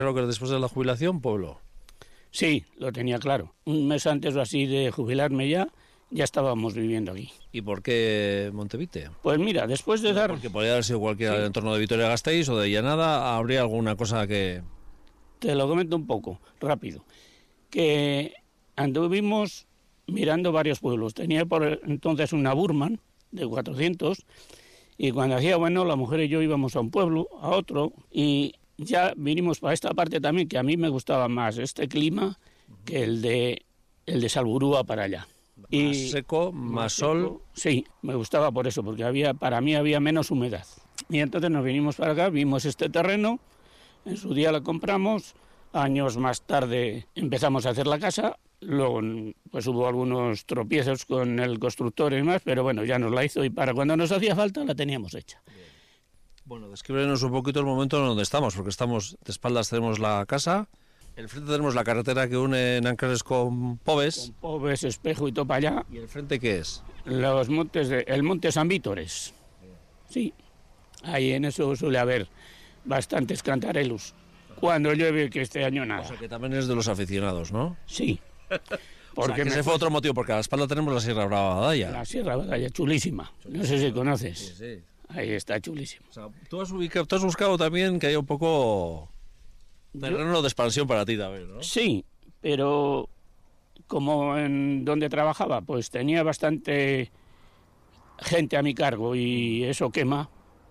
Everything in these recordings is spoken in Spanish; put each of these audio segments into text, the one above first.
Creo que después de la jubilación, pueblo. Sí, lo tenía claro. Un mes antes o así de jubilarme ya estábamos viviendo aquí. ¿Y por qué Montevite? Pues mira, después de dar... Porque podría haber sido cualquier entorno de Vitoria-Gasteiz o de Llanada, habría alguna cosa que... Te lo comento un poco, rápido. Que anduvimos mirando varios pueblos. Tenía por entonces una Burman de 400 y cuando hacía bueno, la mujer y yo íbamos a un pueblo, a otro, y ya vinimos para esta parte también, que a mí me gustaba más este clima que el de Salburúa para allá. Más seco, más sol. Sí, me gustaba por eso, porque para mí había menos humedad. Y entonces nos vinimos para acá, vimos este terreno, en su día lo compramos, años más tarde empezamos a hacer la casa, luego pues hubo algunos tropiezos con el constructor y más, pero bueno, ya nos la hizo y para cuando nos hacía falta la teníamos hecha. Bueno, descríbenos un poquito el momento en donde estamos, porque estamos de espaldas, tenemos la casa, el frente tenemos la carretera que une Nanclares con Pobes. Con Pobes, Espejo y todo para allá. ¿Y el frente qué es? Los montes el monte San Vítores. Sí, ahí en eso suele haber bastantes cantarelos. Cuando llueve, que este año nada. O sea que también es de los aficionados, ¿no? Sí. Porque ese fue otro motivo, porque a la espalda tenemos la Sierra Brava Badalla. La Sierra Badalla, chulísima. No sé si conoces. Sí, sí. Ahí está, chulísimo. O sea, tú has buscado también que haya un poco terreno de expansión para ti también, ¿no? Sí, pero como en donde trabajaba, pues tenía bastante gente a mi cargo y eso quema.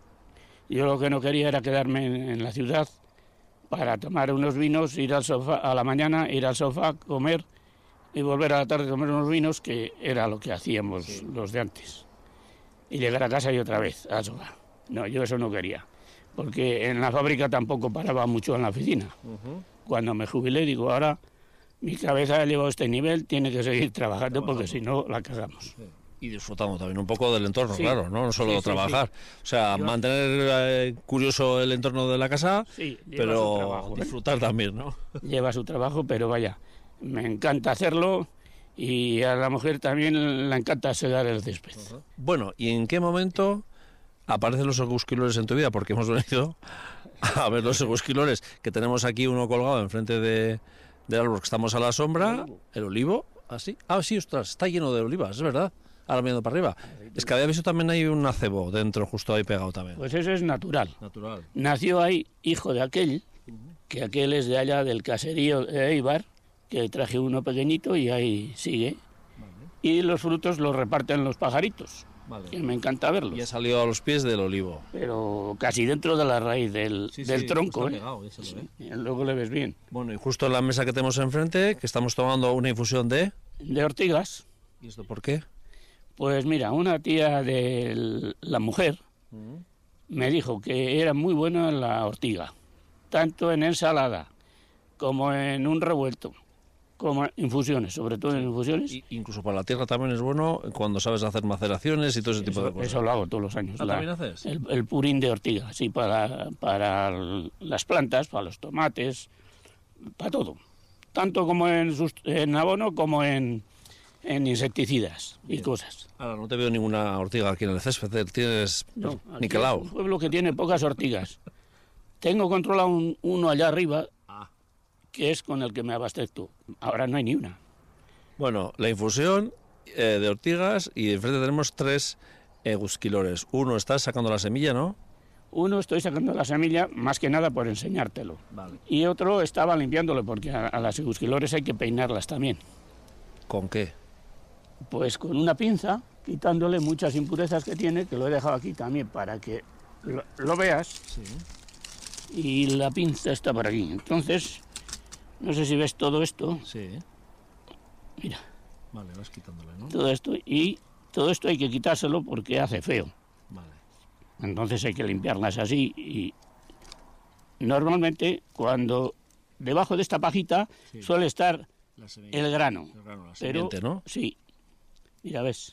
Yo lo que no quería era quedarme en la ciudad para tomar unos vinos, ir al sofá a la mañana, ir al sofá, comer y volver a la tarde a tomar unos vinos, que era lo que hacíamos los de antes. Y llegar a casa y otra vez al sofá. No, yo eso no quería, porque en la fábrica tampoco paraba mucho en la oficina. Cuando me jubilé, digo, ahora mi cabeza ha llegado a este nivel, tiene que seguir trabajando porque si no la cagamos. Y disfrutando también un poco del entorno, Sí. claro, no solo Sí, trabajar. sí. O sea, mantener curioso el entorno de la casa, Sí, lleva su pero trabajo, disfrutar también, ¿no? Lleva su trabajo, pero vaya, me encanta hacerlo y a la mujer también le encanta segar el césped. Bueno, ¿y en qué momento aparecen los egusquilores en tu vida? Porque hemos venido a ver los egusquilores, que tenemos aquí uno colgado enfrente del árbol, que estamos a la sombra, el olivo, así. Ah, sí, ostras, está lleno de olivas, es verdad. Ahora mirando para arriba. Es que había visto también hay un acebo dentro, justo ahí pegado también. Pues eso es natural. Natural. Nació ahí hijo de aquel, que aquel es de allá del caserío de Eibar, que traje uno pequeñito y ahí sigue. Vale. Y los frutos los reparten los pajaritos, Vale. que me encanta verlos. Y ha salido a los pies del olivo. Pero casi dentro de la raíz del tronco, está pegado, ya se lo ve. Y luego le ves bien. Bueno, y justo en la mesa que tenemos enfrente, que estamos tomando una infusión de... De ortigas. ¿Y esto por qué? Pues mira, una tía de la mujer me dijo que era muy buena la ortiga, tanto en ensalada como en un revuelto, como en infusiones, sobre todo en infusiones. Y incluso para la tierra también es bueno cuando sabes hacer maceraciones y todo ese tipo de cosas. Eso lo hago todos los años. ¿También haces? El purín de ortiga, sí, para las plantas, para los tomates, para todo. Tanto como en abono como en insecticidas y cosas. Ahora, no te veo ninguna ortiga aquí en el césped, tienes No, niquelao. Es un pueblo que tiene pocas ortigas. Tengo controlado uno allá arriba, que es con el que me abastezco. Ahora no hay ni una. Bueno, la infusión de ortigas, y enfrente tenemos 3 egusquilores. Uno está sacando la semilla, ¿no? Uno estoy sacando la semilla más que nada por enseñártelo. Vale. Y otro estaba limpiándolo porque a las egusquilores hay que peinarlas también. ¿Con qué? Pues con una pinza, quitándole muchas impurezas que tiene, que lo he dejado aquí también para que lo veas. Sí. Y la pinza está por aquí. Entonces, no sé si ves todo esto. Sí. Mira. Vale, vas quitándole, ¿no? Todo esto hay que quitárselo porque hace feo. Vale. Entonces hay que limpiarlas así y normalmente cuando debajo de esta pajita suele estar el grano. La simiente, ¿no? Sí. Mira, ves.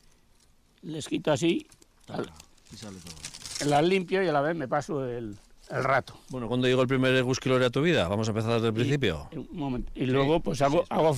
Les quito así, Y sale todo. las limpio y a la vez me paso el rato. Bueno, ¿cuándo llegó el primer egusquilore a tu vida? Vamos a empezar desde el principio. Un momento. Y luego pues hago